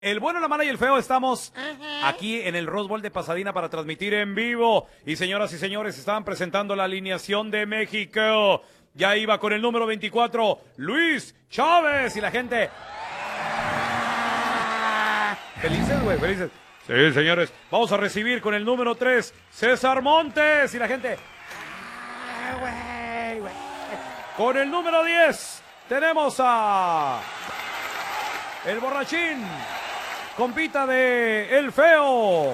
El bueno, la mala y el feo, estamos aquí en el Rose Bowl de Pasadena para transmitir en vivo. Y señoras y señores, estaban presentando la alineación de México. Ya iba con el número 24, Luis Chávez. Y la gente... Felices, güey, felices. Sí, señores, vamos a recibir con el número 3, César Montes. Y la gente... Con el número 10, tenemos a... El borrachín. Compita de El Feo.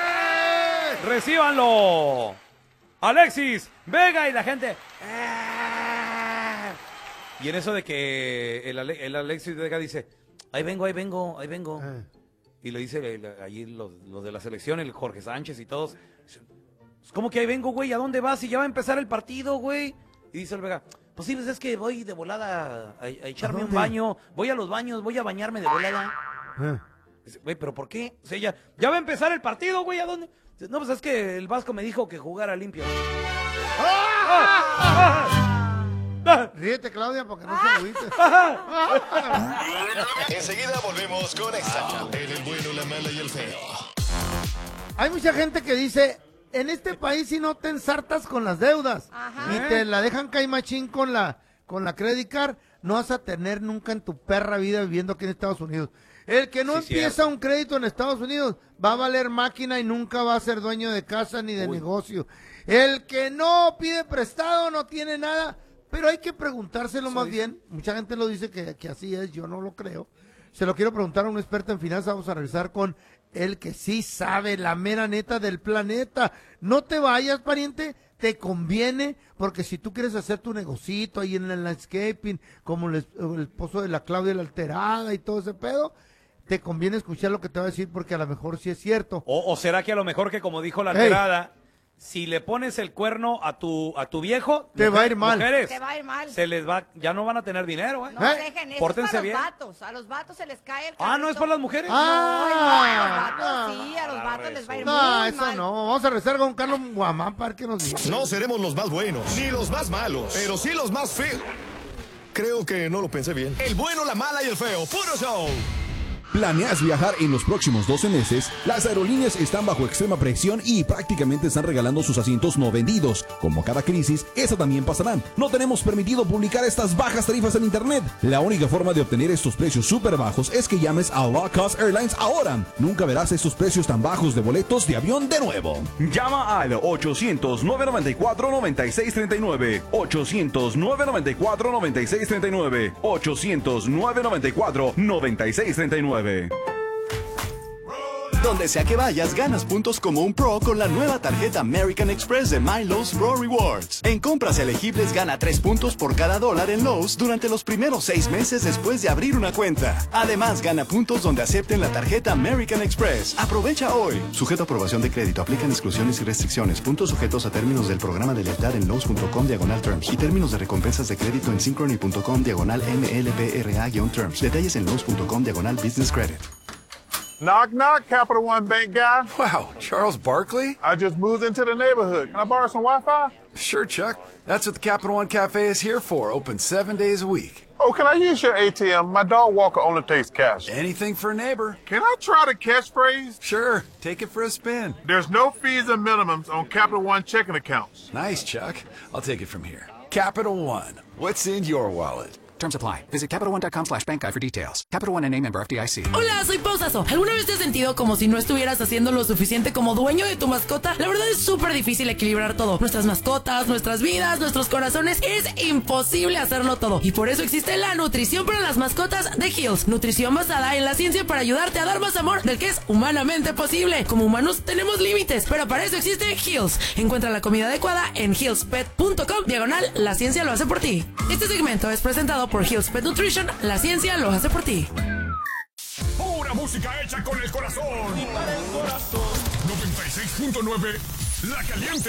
Recíbanlo. Alexis Vega y la gente. Y en eso de que el Alexis Vega dice, ahí vengo. Y le dice allí los de la selección, el Jorge Sánchez y todos. ¿Cómo que ahí vengo, güey? ¿A dónde vas? Y ya va a empezar el partido, güey. Y dice el Vega, pues sí, pues es que voy de volada a echarme un baño. Voy a los baños, voy a bañarme de volada. Dice, güey, ¿pero por qué? O sea, ya va a empezar el partido, güey, ¿a dónde? Dice, no, pues es que el Vasco me dijo que jugara limpio. Ríete, Claudia, porque no se agüite. Enseguida volvemos con Exa. El bueno, la mala y el feo. Hay mucha gente que dice, en este país si no te ensartas con las deudas y te la dejan caer machín con la Credit Card, no vas a tener nunca en tu perra vida viviendo aquí en Estados Unidos. El que no empieza un crédito en Estados Unidos va a valer máquina y nunca va a ser dueño de casa ni de negocio. El que no pide prestado no tiene nada, pero hay que preguntárselo más bien. Mucha gente lo dice que así es, yo no lo creo. Se lo quiero preguntar a un experto en finanzas. Vamos a regresar con el que sí sabe la mera neta del planeta. No te vayas, pariente, te conviene, porque si tú quieres hacer tu negocito ahí en el landscaping, como el esposo de la Claudia la Alterada y todo ese pedo, te conviene escuchar lo que te va a decir, porque a lo mejor sí es cierto. O será que a lo mejor que, como dijo la Alterada, si le pones el cuerno a tu viejo, te va a ir mal. Mujeres, te va a ir mal. Se les va, ya no van a tener dinero, No dejen eso. Pórtense es para bien. los vatos. A los vatos se les cae el ¿no es para las mujeres? a los vatos les va a ir muy eso mal. no. Vamos a rezar con Carlos Guamán para que nos diga. No seremos los más buenos, ni los más malos, pero sí los más feos. Creo que no lo pensé bien. El bueno, la mala y el feo. ¡Puro show! ¿Planeas viajar en los próximos 12 meses? Las aerolíneas están bajo extrema presión y prácticamente están regalando sus asientos no vendidos. Como cada crisis, esa también pasará. No tenemos permitido publicar estas bajas tarifas en internet. La única forma de obtener estos precios súper bajos es que llames a Low Cost Airlines ahora. Nunca verás estos precios tan bajos de boletos de avión de nuevo. Llama al 800-994-9639. 800-994-9639. 800-994-9639. Donde sea que vayas, ganas puntos como un pro con la nueva tarjeta American Express de My Lowe's Pro Rewards. En compras elegibles, gana 3 puntos por cada $1 en Lowe's durante los primeros 6 meses después de abrir una cuenta. Además, gana puntos donde acepten la tarjeta American Express. Aprovecha hoy. Sujeto a aprobación de crédito. Aplican exclusiones y restricciones. Puntos sujetos a términos del programa de lealtad en Lowe's.com/terms y términos de recompensas de crédito en Synchrony.com/MLBRA-terms. Detalles en Lowe's.com/business credit. Knock, knock, Capital One bank guy. Wow, Charles Barkley? I just moved into the neighborhood. Can I borrow some Wi-Fi? Sure, Chuck. That's what the Capital One Cafe is here for, open 7 days a week. Oh, can I use your ATM? My dog walker only takes cash. Anything for a neighbor. Can I try the catchphrase? Sure, take it for a spin. There's no fees and minimums on Capital One checking accounts. Nice, Chuck. I'll take it from here. Capital One. What's in your wallet? Terms apply. Visit CapitalOne.com/bankguide for details. Capital One N.A. member FDIC. Hola, soy Pausazo. ¿Alguna vez te has sentido como si no estuvieras haciendo lo suficiente como dueño de tu mascota? La verdad es súper difícil equilibrar todo. Nuestras mascotas, nuestras vidas, nuestros corazones. Es imposible hacerlo todo. Y por eso existe la nutrición para las mascotas de Hills. Nutrición basada en la ciencia para ayudarte a dar más amor del que es humanamente posible. Como humanos tenemos límites, pero para eso existe Hills. Encuentra la comida adecuada en hillspet.com/la ciencia lo hace por ti. Este segmento es presentado por Hills Pet Nutrition, la ciencia lo hace por ti. Pura música hecha con el corazón. Y para el corazón. 96.9, La Caliente.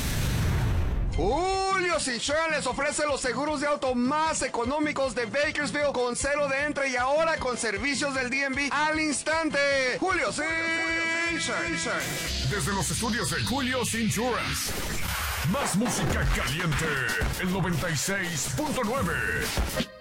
Julio Citroën les ofrece los seguros de auto más económicos de Bakersfield con 0 de entre y ahora con servicios del DMV al instante. Julio Citroën. Desde los estudios de Julio Insurance. Más música caliente. El 96.9.